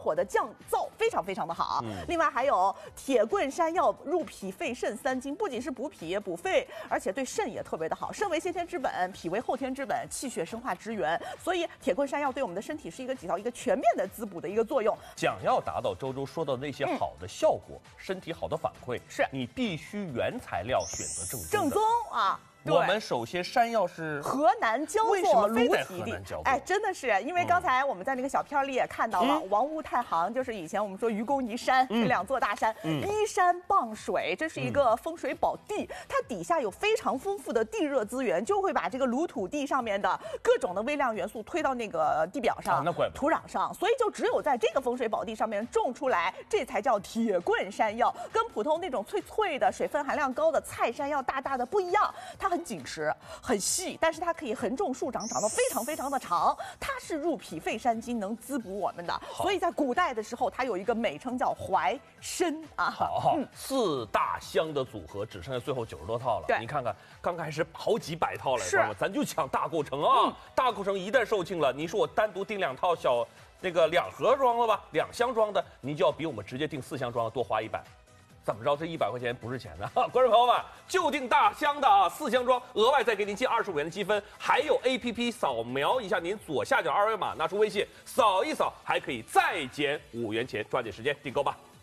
火的降燥，非常非常的好。另外还有铁棍山药入脾肺肾3经，不仅是补脾补肺，而且对肾也特别的好。肾为先天之本，脾为后天之本，气血生化之源，所以铁棍山药对我们的身体是起到一个全面的滋补的一个作用。 想要达到周周说到的那些好的效果，身体好的反馈， 是你必须原材料选择正宗啊。 我们首先山药是河南焦作芦体地，哎，真的是，因为刚才我们在那个小片里也看到了，王屋太行就是以前我们说愚公移山这2座大山，依山傍水，这是一个风水宝地，它底下有非常丰富的地热资源，就会把这个芦土地上面的各种的微量元素推到那个地表上、土壤上，所以就只有在这个风水宝地上面种出来，这才叫铁棍山药，跟普通那种脆脆的、水分含量高的菜山药大大的不一样，它很紧实，很细，但是它可以横种竖长，长得非常非常的长。它是入脾肺山经，能滋补我们的。所以在古代的时候，它有一个美称叫怀参啊。 好，4大香的组合只剩下最后90多套了。 对， 你看看，刚开始好几百套来是， 咱就抢大购城啊！大购城一旦售罄了，你说我单独订2套小那个2盒装了吧，2箱装的，你就要比我们直接订4箱装的多花100。怎么着？这100块钱不是钱呢？观众朋友们，就订大箱的啊，4箱装，额外再给您进25元的积分，还有 APP 扫描一下您左下角2维码，拿出微信扫一扫，还可以再减5元钱，抓紧时间订购吧。